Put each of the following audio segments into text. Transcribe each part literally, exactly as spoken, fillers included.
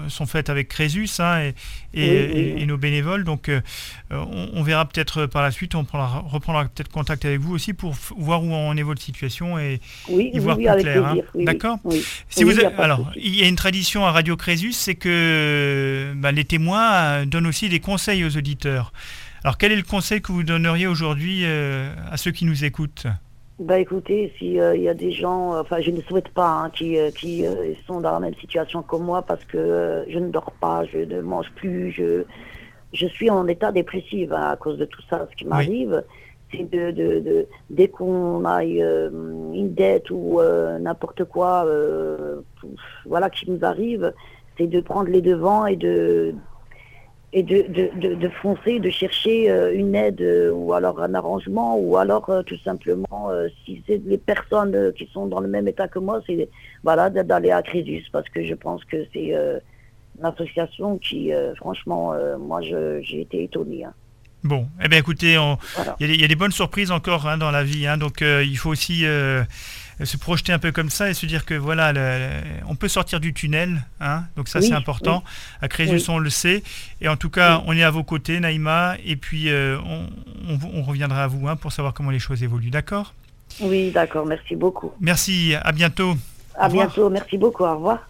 sont faites avec Crésus hein, et, et, Oui, oui. et, et nos bénévoles. Donc, euh, on, on verra peut-être par la suite, on prendra, reprendra peut-être contact avec vous aussi pour f- voir où en est votre situation et Oui, y oui, voir oui, plus avec clair. Hein. plaisir. Oui, oui, D'accord. oui. Si Oui, vous il n'y a êtes- pas de alors, souci. il y a une tradition à Radio Crésus, c'est que bah, les témoins euh, donnent aussi des conseils aux auditeurs. Alors, quel est le conseil que vous donneriez aujourd'hui euh, à ceux qui nous écoutent? Bah écoutez, s'il y a des gens, euh, enfin je ne souhaite pas, hein, qui, euh, qui euh, sont dans la même situation que moi parce que euh, je ne dors pas, je ne mange plus, je, je suis en état dépressif hein, à cause de tout ça. Ce qui Oui, m'arrive, c'est de, de, de- dès qu'on a euh, une dette ou euh, n'importe quoi, euh, voilà, qui nous arrive, c'est de prendre les devants et de et de, de, de, de foncer, de chercher euh, une aide euh, ou alors un arrangement ou alors euh, tout simplement, euh, si c'est les personnes euh, qui sont dans le même état que moi, c'est voilà, d'aller à Crésus parce que je pense que c'est euh, une association qui, euh, franchement, euh, moi je, j'ai été étonnée. Hein. bon, eh bien écoutez, on- Voilà. il y, a des- il y a des bonnes surprises encore hein, dans la vie, hein, donc euh, il faut aussi euh, se projeter un peu comme ça et se dire que voilà, le- le- on peut sortir du tunnel, hein, donc ça c'est Oui, important. oui, À Crésus, oui, on le sait, et en tout cas, oui. on est à vos côtés, Naïma, et puis euh, on, on- on reviendra à vous hein, pour savoir comment les choses évoluent, d'accord? Oui, d'accord, merci beaucoup. Merci, à bientôt. Au À revoir. bientôt, merci beaucoup, au revoir.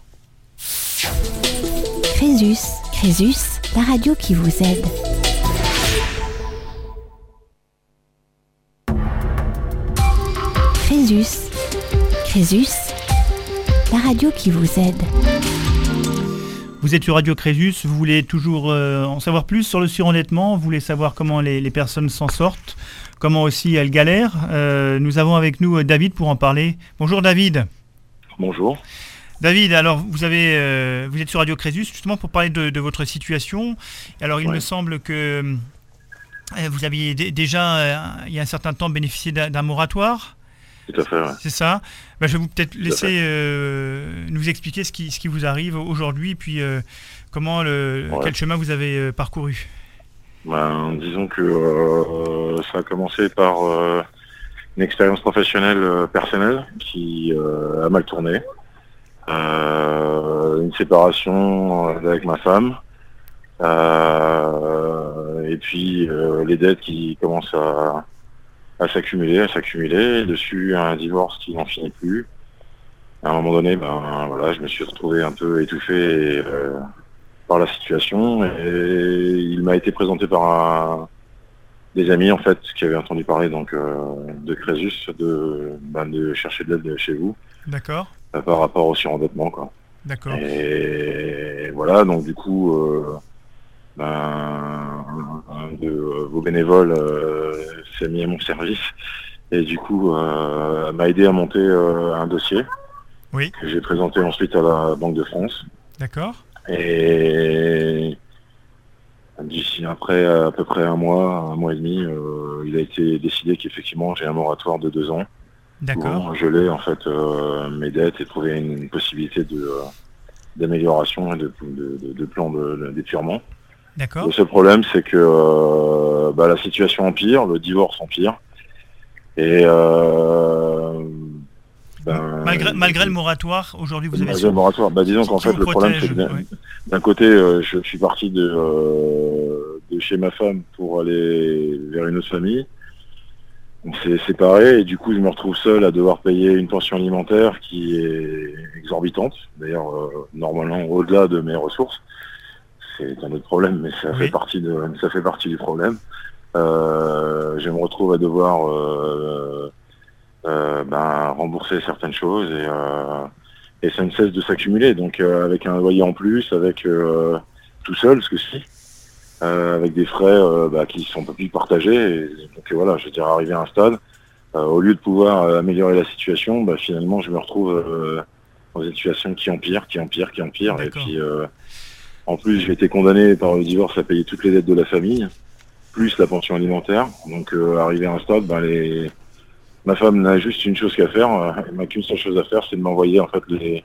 Crésus, Crésus, la radio qui vous aide. Crésus, Crésus, la radio qui vous aide. Vous êtes sur Radio Crésus, vous voulez toujours euh, en savoir plus sur le surendettement, vous voulez savoir comment les, les personnes s'en sortent, comment aussi elles galèrent. Euh, nous avons avec nous euh, David pour en parler. Bonjour David. Bonjour. David, alors vous avez, euh, vous êtes sur Radio Crésus justement pour parler de, de votre situation. Alors il Ouais. me semble que euh, vous aviez d- déjà euh, il y a un certain temps bénéficié d'un, d'un moratoire. Tout à fait, ouais. C'est ça. Ben, je vais vous peut-être à laisser fait. euh, nous expliquer ce qui, ce qui vous arrive aujourd'hui, puis euh, comment le, Ouais. quel chemin vous avez euh, parcouru. Ben, disons que euh, ça a commencé par euh, une expérience professionnelle euh, personnelle qui euh, a mal tourné. Euh, une séparation euh, avec ma femme. Euh, et puis euh, les dettes qui commencent à, à s'accumuler, à s'accumuler. Dessus, un divorce qui n'en finit plus. À un moment donné, ben voilà, je me suis retrouvé un peu étouffé euh, par la situation et il m'a été présenté par un, des amis en fait qui avaient entendu parler donc euh, de Crésus, de, ben, de chercher de l'aide chez vous D'accord, euh, par rapport au surendettement quoi. d'accord, Et voilà, donc du coup, euh, ben, un de euh, vos bénévoles euh, s'est mis à mon service et du coup euh, m'a aidé à monter euh, un dossier oui, que j'ai présenté ensuite à la Banque de France. d'accord, Et d'ici après à peu près un mois, un mois et demi, euh, il a été décidé qu'effectivement j'ai un moratoire de deux ans d'accord, pour geler en fait euh, mes dettes et trouver une possibilité de euh, d'amélioration et de, de, de, de plan de, de d'épurement. d'accord. Le seul problème c'est que euh, bah, la situation empire, le divorce empire et euh, ben, Malgré, malgré le moratoire, aujourd'hui vous avez malgré le moratoire, bah, disons qui- qu'en qui fait vous le problème protège, c'est que d'un, ouais. d'un côté euh, je suis parti de, euh, de chez ma femme pour aller vers une autre famille. On s'est séparés et du coup je me retrouve seul à devoir payer une pension alimentaire qui est exorbitante. D'ailleurs euh, normalement au-delà de mes ressources. C'est un autre problème, mais ça Oui. fait partie de ça fait partie du problème. Euh, je me retrouve à devoir euh, euh, ben, rembourser certaines choses et, euh, et ça ne cesse de s'accumuler. Donc euh, avec un loyer en plus, avec euh, tout seul, ce que si, euh, avec des frais euh, bah, qui sont un peu plus partagés. Et, donc euh, voilà, je veux dire arrivé à un stade, euh, au lieu de pouvoir euh, améliorer la situation, bah, finalement je me retrouve euh, dans une situation qui empire, qui empire, qui empire. Et D'accord. puis euh, en plus j'ai été condamné par le divorce à payer toutes les dettes de la famille, plus la pension alimentaire. Donc euh, arrivé à un stade, bah, les ma femme n'a juste une chose qu'à faire, euh, elle n'a qu'une seule chose à faire, c'est de m'envoyer en fait les,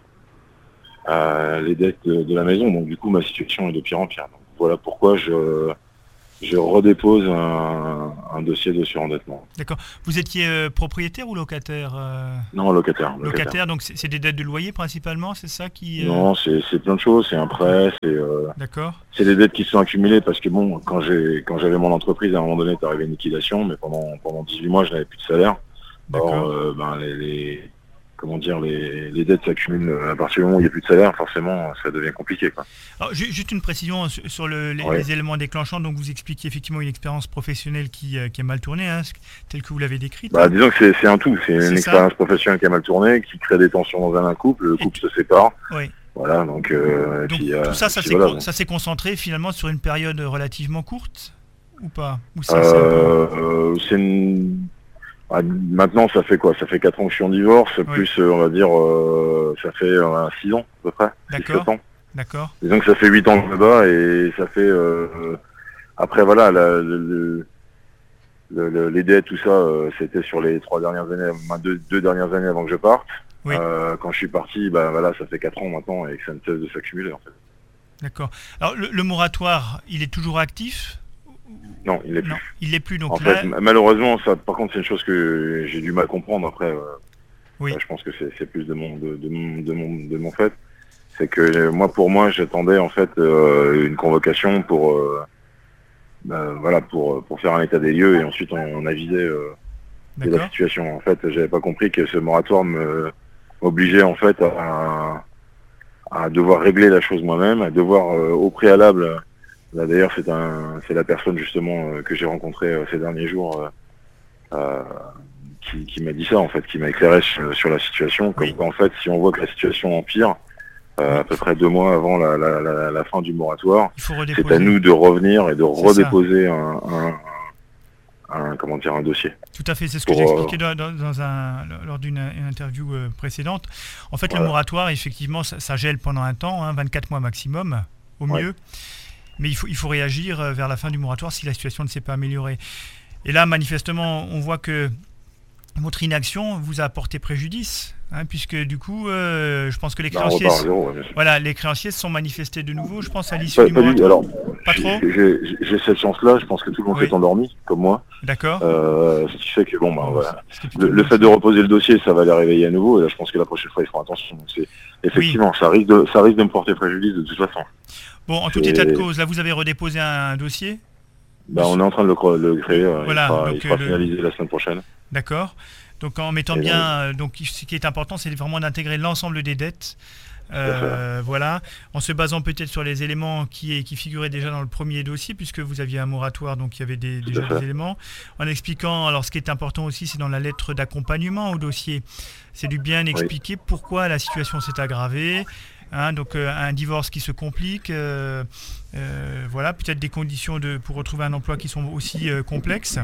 euh, les dettes de, de la maison. Donc du coup ma situation est de pire en pire. Donc, voilà pourquoi je, je redépose un, un dossier de surendettement. D'accord. Vous étiez euh, propriétaire ou locataire euh... Non, locataire. Locataire, locataire donc c'est, c'est des dettes de loyer principalement, c'est ça qui... Euh... Non, c'est, c'est plein de choses, c'est un prêt, c'est... Euh, D'accord. C'est des dettes qui se sont accumulées parce que bon, quand, j'ai, quand j'avais mon entreprise, à un moment donné, est arrivé une liquidation, mais pendant, pendant dix-huit mois, je n'avais plus de salaire. D'accord. Or, euh, ben, les... les comment dire, les, les dettes s'accumulent à partir du moment où il n'y a plus de salaire, forcément, ça devient compliqué, quoi. Alors, juste une précision sur le, les, ouais. les éléments déclenchants. Donc, vous expliquez effectivement une expérience professionnelle qui, euh, qui a mal tourné, hein, telle que vous l'avez décrite. Bah, disons que c'est, c'est un tout. C'est, c'est une expérience professionnelle qui a mal tourné, qui crée des tensions dans un couple. Le couple Et... se sépare. Oui. Voilà, donc... Euh, donc puis, tout euh, ça, ça, puis s'est voilà, con- ça s'est concentré finalement sur une période relativement courte ou pas ou c'est, euh, c'est, euh, c'est une... Ah, maintenant, ça fait quoi? Ça fait quatre ans que je suis en divorce, oui. plus, euh, on va dire, euh, ça fait euh, six ans, à peu près. D'accord. six, sept ans. D'accord. Disons que ça fait huit ans que je me bats, et ça fait... Euh, après, voilà, la, le, le, le, les dettes, tout ça, euh, c'était sur les trois dernières années, deux, deux dernières années avant que je parte. Oui. Euh, quand je suis parti, bah, voilà, ça fait quatre ans maintenant, et que ça ne cesse de s'accumuler, en fait. D'accord. Alors, le, le moratoire, il est toujours actif? Non, il l'est plus. Non, il l'est plus. Donc en là... fait, malheureusement, ça, par contre, c'est une chose que j'ai du mal à comprendre. Après, euh, oui. euh, je pense que c'est, c'est plus de mon, de, de, mon, de, mon, de mon fait. C'est que euh, moi, pour moi, j'attendais en fait euh, une convocation pour, euh, euh, voilà, pour, pour faire un état des lieux et ensuite on, on avisait euh, de la situation. En fait, j'avais pas compris que ce moratoire me obligeait en fait à, à devoir régler la chose moi-même, à devoir euh, au préalable. Là d'ailleurs c'est un c'est la personne justement euh, que j'ai rencontrée euh, ces derniers jours euh, euh, qui, qui m'a dit ça en fait, qui m'a éclairé sur, sur la situation, comme oui. quoi en fait si on voit que la situation empire euh, à peu près deux mois avant la, la, la, la fin du moratoire, c'est à nous de revenir et de c'est redéposer un, un, un comment dire un dossier. Tout à fait, c'est ce que j'expliquais euh... dans, dans un, lors d'une interview euh, précédente. En fait voilà. Le moratoire effectivement ça, ça gèle pendant un temps, hein, vingt-quatre mois maximum au mieux. Ouais. Mais il faut, il faut réagir vers la fin du moratoire si la situation ne s'est pas améliorée. Et là, manifestement, on voit que votre inaction vous a apporté préjudice, hein, puisque du coup, euh, je pense que les créanciers, non, zéro, ouais, voilà, les créanciers se sont manifestés de nouveau, je pense, à l'issue pas, du pas moratoire. Alors, pas trop j'ai, j'ai cette chance-là, je pense que tout le monde oui. s'est endormi, comme moi. D'accord. Euh, ce qui fait que, bon, bah, oh, voilà. Le, le fait de reposer le dossier, ça va les réveiller à nouveau, et là, je pense que la prochaine fois, ils feront attention. Donc, c'est, effectivement, oui. ça, risque de, ça risque de me porter préjudice de toute façon. Bon, en tout état de cause, là, vous avez redéposé un dossier? Bah, on est en train de le, le créer. Voilà, il sera, donc, il sera le... finalisé la semaine prochaine. D'accord. Donc, en mettant et bien... Donc... donc, ce qui est important, c'est vraiment d'intégrer l'ensemble des dettes. Euh, voilà. En se basant peut-être sur les éléments qui, qui figuraient déjà dans le premier dossier, puisque vous aviez un moratoire, donc il y avait des, déjà des éléments. En expliquant... Alors, ce qui est important aussi, c'est dans la lettre d'accompagnement au dossier. C'est de bien expliquer oui. pourquoi la situation s'est aggravée. Hein, donc euh, un divorce qui se complique, euh, euh, voilà, peut-être des conditions de, pour retrouver un emploi qui sont aussi euh, complexes.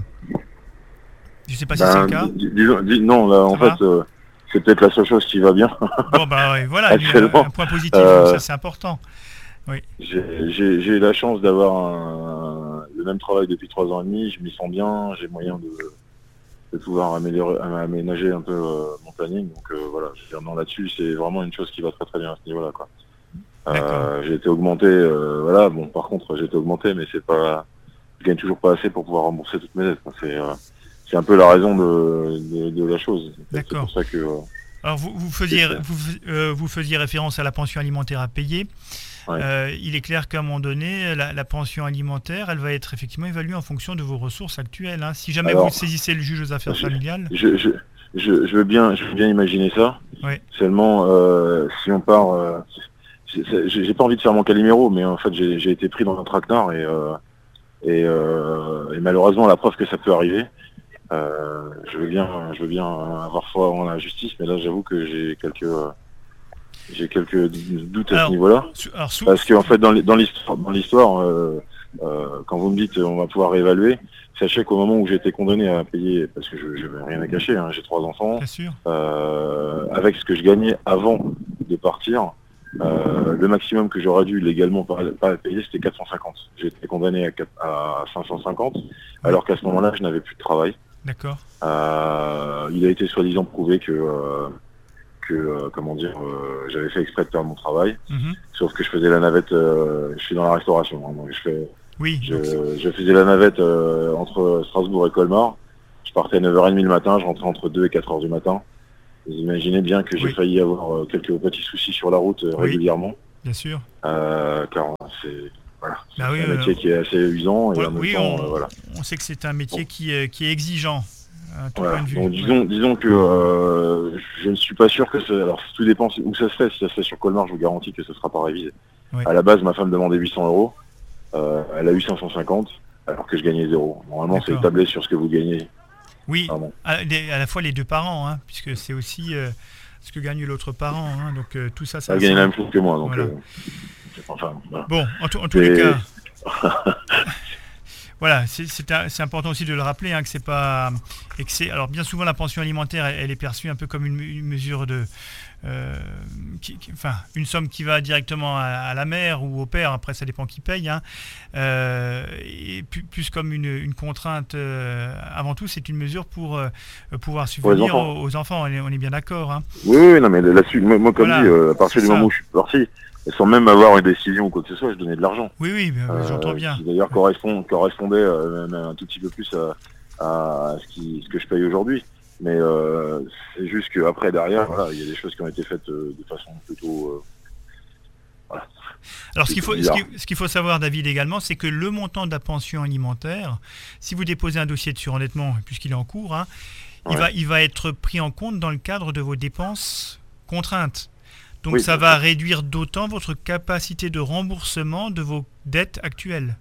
Je ne sais pas ben, si c'est le cas. Dis, dis, dis, non, là, en fait, euh, c'est peut-être la seule chose qui va bien. Bon, bah ouais, voilà, un, un point positif, euh, ça c'est important. Oui. J'ai, j'ai, j'ai eu la chance d'avoir un, le même travail depuis trois ans et demi, je m'y sens bien, j'ai moyen de... de pouvoir améliorer, aménager un peu euh, mon planning. Donc euh, voilà, je veux dire, non, là-dessus, c'est vraiment une chose qui va très très bien à ce niveau-là, quoi. Euh, j'ai été augmenté, euh, voilà, bon, par contre, j'ai été augmenté, mais c'est pas, je gagne toujours pas assez pour pouvoir rembourser toutes mes dettes. C'est, euh, c'est un peu la raison de, de, de la chose. D'accord. C'est pour ça que... Euh, Alors, vous, vous, faisiez, vous, euh, vous faisiez référence à la pension alimentaire à payer. Ouais. Euh, il est clair qu'à un moment donné, la, la pension alimentaire, elle va être effectivement évaluée en fonction de vos ressources actuelles. Hein. Si jamais Alors, vous saisissez le juge aux affaires je, familiales... Je, je, je, je, veux bien, je veux bien imaginer ça. Ouais. Seulement, euh, si on part... Euh, j'ai, j'ai pas envie de faire mon Calimero, mais en fait, j'ai, j'ai été pris dans un traquenard et, euh, et, euh, et malheureusement, la preuve que ça peut arriver, euh, je veux bien, je veux bien avoir foi en la justice, mais là, j'avoue que j'ai quelques... Euh, J'ai quelques doutes à alors, ce niveau-là, alors, sous, parce qu'en fait, dans l'histoire, dans l'histoire euh, euh, quand vous me dites on va pouvoir réévaluer, sachez qu'au moment où j'ai été condamné à payer, parce que je n'avais rien à cacher, hein, j'ai trois enfants, euh, avec ce que je gagnais avant de partir, euh, le maximum que j'aurais dû légalement pas, pas payer, c'était quatre cent cinquante. J'ai été condamné à, à cinq cent cinquante, alors qu'à ce moment-là, je n'avais plus de travail. D'accord. Euh, il a été soi-disant prouvé que... Euh, que, euh, comment dire, euh, j'avais fait exprès de faire mon travail, mm-hmm. sauf que je faisais la navette, euh, je suis dans la restauration, hein, donc je fais, Oui. Je, je faisais la navette euh, entre Strasbourg et Colmar. Je partais à neuf heures trente le matin, je rentrais entre deux et quatre heures du matin. Vous imaginez bien que j'ai oui. failli avoir euh, quelques petits soucis sur la route euh, oui. régulièrement. Bien sûr. Euh, car c'est, voilà, c'est bah oui, un métier euh, qui est assez usant. Et on, en même oui, temps, on, euh, voilà. on sait que c'est un métier bon. qui, euh, qui est exigeant. À tout Voilà. point de vue. Donc, disons, ouais. disons que euh, je ne suis pas sûr que ça... Alors tout dépend où ça se fait. Si ça se fait sur Colmar, je vous garantis que ce ne sera pas révisé. Oui. À la base, ma femme demandait huit cents euros. Euh, elle a eu cinq cent cinquante, alors que je gagnais zéro. Normalement, D'accord. c'est tablé sur ce que vous gagnez. Oui, à, à la fois les deux parents, hein, puisque c'est aussi euh, ce que gagne l'autre parent. Hein, donc euh, tout ça, ça... Elle gagne la même chose que moi. Donc, voilà. euh, enfin, voilà. Bon, en, t- en tous les cas... Voilà, c'est, c'est, c'est important aussi de le rappeler, hein, que c'est pas... Et que c'est, alors bien souvent, la pension alimentaire, elle, elle est perçue un peu comme une, une mesure de... Euh, qui, qui, enfin, une somme qui va directement à, à la mère ou au père, après ça dépend qui paye, hein, euh, et plus, plus comme une, une contrainte. Euh, avant tout, c'est une mesure pour euh, pouvoir subvenir aux enfants. Aux, aux enfants, on est, on est bien d'accord. Hein. Oui, oui, non, mais là-dessus, moi, moi comme voilà, dit, euh, à partir du ça. moment où je suis parti, sans même avoir une décision ou quoi que ce soit, je donnais de l'argent. Oui, oui, ben, euh, j'entends bien. Qui d'ailleurs correspond, correspondait euh, même un tout petit peu plus à, à ce, qui, ce que je paye aujourd'hui. Mais euh, c'est juste qu'après, derrière, voilà, il y a des choses qui ont été faites euh, de façon plutôt... Euh, voilà. Alors, ce qu'il, faut, ce, qu'il, ce qu'il faut savoir, David, également, c'est que le montant de la pension alimentaire, si vous déposez un dossier de surendettement, puisqu'il est en cours, hein, ouais. il, va, il va être pris en compte dans le cadre de vos dépenses contraintes. Donc, oui, ça va ça. réduire d'autant votre capacité de remboursement de vos dettes actuelles.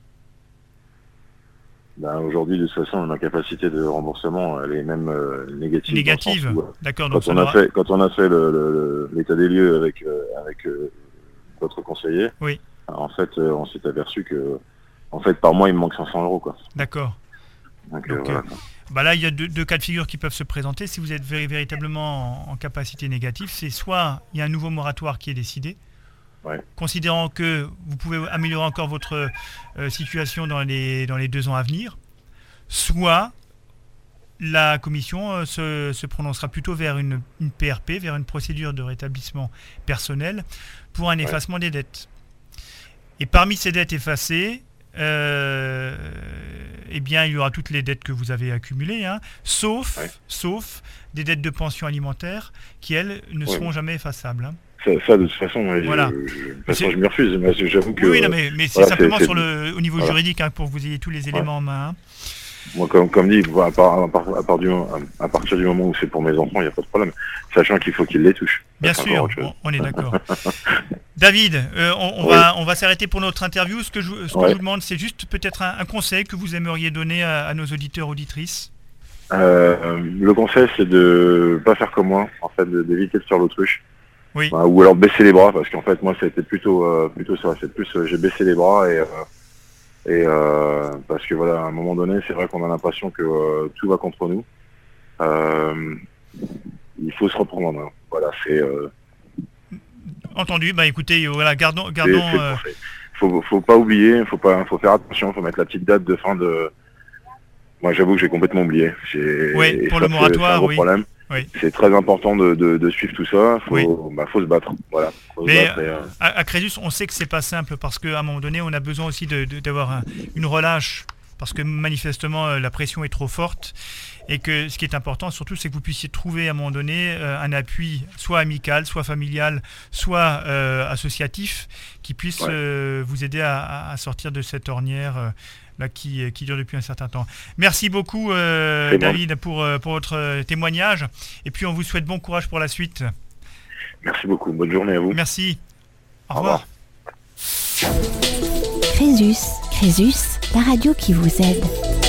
Ben, aujourd'hui, de toute façon, ma capacité de remboursement, elle est même euh, négative. Négative, où, d'accord. Donc quand, on a fait, quand on a fait le, le, l'état des lieux avec, euh, avec euh, votre conseiller, oui. en fait, euh, on s'est aperçu que, en fait, par mois, il me manque cinq cents euros, quoi. D'accord. Donc, Donc euh, voilà. Bah là, il y a deux, deux cas de figure qui peuvent se présenter. Si vous êtes vé- véritablement en, en capacité négative, c'est soit il y a un nouveau moratoire qui est décidé, ouais. considérant que vous pouvez améliorer encore votre euh, situation dans les, dans les deux ans à venir, soit la commission euh, se, se prononcera plutôt vers une, une P R P, vers une procédure de rétablissement personnel, pour un effacement ouais. des dettes. Et parmi ces dettes effacées, Euh, eh bien, il y aura toutes les dettes que vous avez accumulées, hein, sauf, ouais. sauf des dettes de pension alimentaire qui, elles, ne ouais. seront jamais effaçables. Hein. Ça, ça, de toute façon, moi, voilà. je, je, de toute façon je m'y refuse. Mais j'avoue que, oui, non, mais, mais c'est voilà, simplement c'est, sur le, au niveau voilà. juridique, hein, pour que vous ayez tous les éléments ouais. en main. Hein. Moi, comme, comme dit, à, part, à, part, à, part du, à partir du moment où c'est pour mes enfants, il n'y a pas de problème. Sachant qu'il faut qu'ils les touchent. Bien sûr, on, on est d'accord. David, euh, on, on, oui. va, on va s'arrêter pour notre interview. Ce que je, ce que ouais. je vous demande, c'est juste peut-être un, un conseil que vous aimeriez donner à, à nos auditeurs, auditrices. Euh, le conseil, c'est de pas faire comme moi, en fait, de, d'éviter de faire l'autruche. Oui. Enfin, ou alors baisser les bras, parce qu'en fait, moi, ça a été plutôt, euh, plutôt ça. C'est plus, euh, j'ai baissé les bras et... Euh, Et euh, parce que voilà, à un moment donné, c'est vrai qu'on a l'impression que euh, tout va contre nous. Euh, il faut se reprendre en main. Voilà, c'est. Euh, Entendu. Bah écoutez, voilà, gardons, gardons. C'est, c'est euh... faut, faut pas oublier, faut pas, faut faire attention, faut mettre la petite date de fin de. Moi, j'avoue que j'ai complètement oublié. J'ai... Oui, pour le moratoire, c'est un gros oui. problème. Oui. C'est très important de, de, de suivre tout ça. Faut, oui. bah, faut se battre. Voilà. Faut Mais se battre et, euh... à, à Crésus, on sait que c'est pas simple parce qu'à un moment donné, on a besoin aussi de, de, d'avoir un, une relâche parce que manifestement la pression est trop forte et que ce qui est important surtout, c'est que vous puissiez trouver à un moment donné euh, un appui, soit amical, soit familial, soit euh, associatif, qui puisse ouais. euh, vous aider à, à sortir de cette ornière. Euh, Là, qui, qui dure depuis un certain temps. Merci beaucoup euh, David bon. pour, pour votre témoignage et puis on vous souhaite bon courage pour la suite. Merci beaucoup, bonne journée à vous. Merci, au, au revoir. revoir. Crésus, Crésus, la radio qui vous aide.